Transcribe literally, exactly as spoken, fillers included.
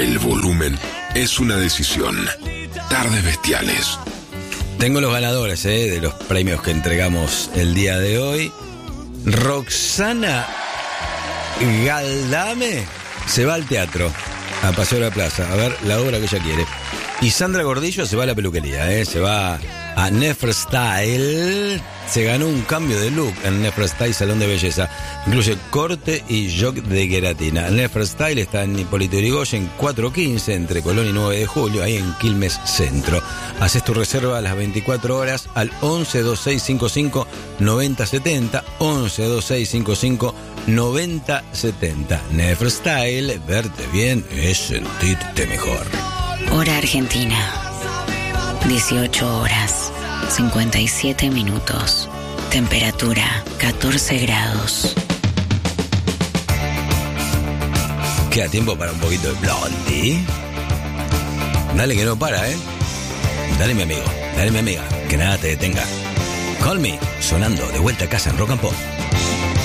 El volumen es una decisión. Tardes Bestiales. Tengo los ganadores eh, de los premios que entregamos el día de hoy. Roxana Galdame se va al teatro, a Paseo de la Plaza, a ver la obra que ella quiere. Y Sandra Gordillo se va a la peluquería, eh, se va a Neferstyle. Se ganó un cambio de look en Neferstyle Salón de Belleza. Incluye corte y jock de queratina. Neferstyle está en Hipólito Yrigoyen cuatrocientos quince, entre Colón y nueve de julio, ahí en Quilmes Centro. Haces tu reserva a las veinticuatro horas al once veintiséis cincuenta y cinco noventa setenta. once veintiséis cincuenta y cinco noventa setenta. Neferstyle, verte bien es sentirte mejor. Hora Argentina, dieciocho horas, cincuenta y siete minutos. Temperatura, catorce grados. Queda tiempo para un poquito de Blondie. Dale que no para, ¿eh? Dale, mi amigo, dale, mi amiga, que nada te detenga. Call Me, sonando de vuelta a casa en Rock and Pop.